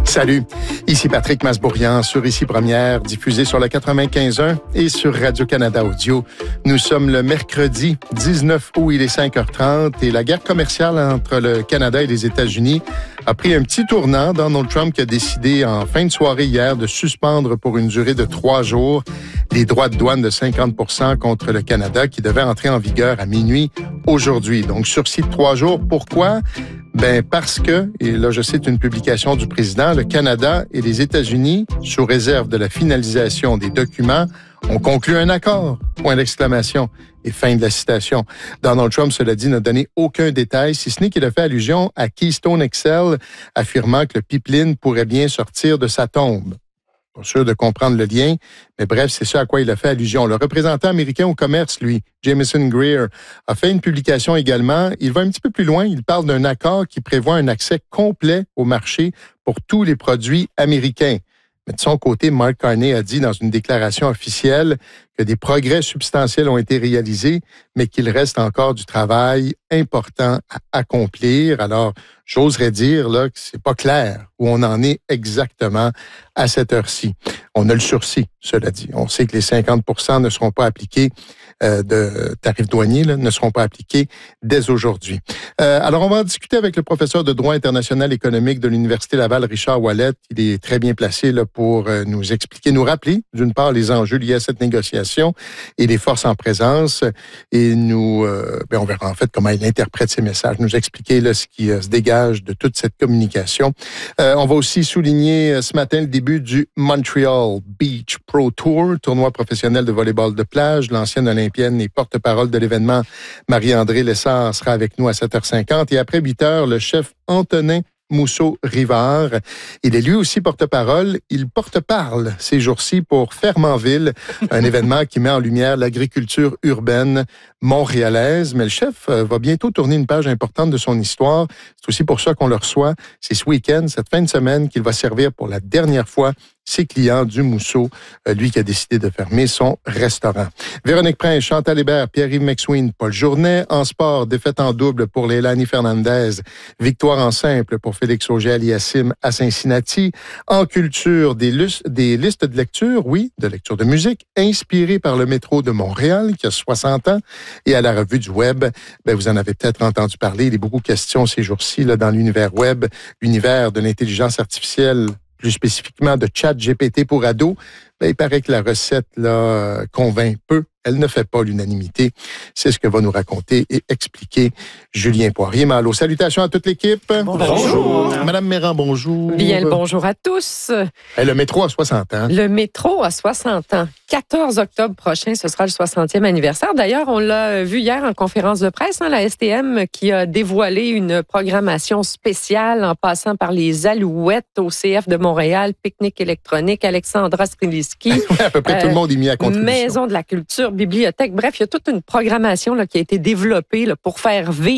Salut, ici Patrick Masbourian sur Ici Première, diffusé sur le 95.1 et sur Radio-Canada Audio. Nous sommes le mercredi 19 août, il est 5h30 et la guerre commerciale entre le Canada et les États-Unis a pris un petit tournant. Donald Trump qui a décidé en fin de soirée hier de suspendre pour une durée de 3 jours les droits de douane de 50% contre le Canada qui devaient entrer en vigueur à minuit aujourd'hui. Donc, sursis de 3 jours. Pourquoi? Parce que, et là je cite une publication du président, le Canada et les États-Unis, sous réserve de la finalisation des documents, ont conclu un accord. Point d'exclamation. Et fin de la citation. Donald Trump, cela dit, n'a donné aucun détail, si ce n'est qu'il a fait allusion à Keystone XL, affirmant que le pipeline pourrait bien sortir de sa tombe. Pas sûr de comprendre le lien, mais bref, c'est ce à quoi il a fait allusion. Le représentant américain au commerce, lui, Jameson Greer, a fait une publication également. Il va un petit peu plus loin. Il parle d'un accord qui prévoit un accès complet au marché pour tous les produits américains. Mais de son côté, Mark Carney a dit dans une déclaration officielle que des progrès substantiels ont été réalisés, mais qu'il reste encore du travail important à accomplir. Alors, j'oserais dire là que c'est pas clair où on en est exactement à cette heure-ci. On a le sursis, cela dit. On sait que les 50% ne seront pas appliqués de tarifs douaniers ne seront pas appliqués dès aujourd'hui. Alors, on va en discuter avec le professeur de droit international économique de l'Université Laval, Richard Ouellette. Il est très bien placé là, pour nous expliquer, nous rappeler, d'une part, les enjeux liés à cette négociation et les forces en présence. Et nous, on verra en fait comment il interprète ces messages, nous expliquer là, ce qui se dégage de toute cette communication. On va aussi souligner ce matin le début du Montreal Beach Pro Tour, tournoi professionnel de volleyball de plage. L'ancienne olympienne et porte-parole de l'événement, Marie-André Lessard, sera avec nous à 7h50. Et après 8h, le chef Antonin Mousseau-Rivard. Il est lui aussi porte-parole. Il porte-parle ces jours-ci pour Fermanville, un événement qui met en lumière l'agriculture urbaine montréalaise. Mais le chef va bientôt tourner une page importante de son histoire. C'est aussi pour ça qu'on le reçoit. C'est ce week-end, cette fin de semaine, qu'il va servir pour la dernière fois ses clients du Mousseau, lui qui a décidé de fermer son restaurant. Véronique Prince, Chantal Hébert, Pierre-Yves McSween, Paul Journet. En sport, défaite en double pour Leilani Fernandez. Victoire en simple pour Félix Auger-Aliassime à Cincinnati. En culture, des listes de lecture, oui, de lecture de musique, inspirées par le métro de Montréal, qui a 60 ans. Et à la revue du web, vous en avez peut-être entendu parler. Il est beaucoup question ces jours-ci là, dans l'univers web, l'univers de l'intelligence artificielle, plus spécifiquement de ChatGPT pour ados. Il paraît que la recette là convainc peu. Elle ne fait pas l'unanimité. C'est ce que va nous raconter et expliquer Julien Poirier-Malo. Salutations à toute l'équipe. Bonjour. Madame Méran, bonjour. Bien le bonjour à tous. Le métro a 60 ans. Le métro a 60 ans. 14 octobre prochain, ce sera le 60e anniversaire. D'ailleurs, on l'a vu hier en conférence de presse, la STM qui a dévoilé une programmation spéciale en passant par les Alouettes au CF de Montréal, pique-nique électronique, Alexandra Streliski. À peu près tout le monde est mis à contribution. Maison de la culture, bibliothèque. Bref, il y a toute une programmation là, qui a été développée là, pour faire vivre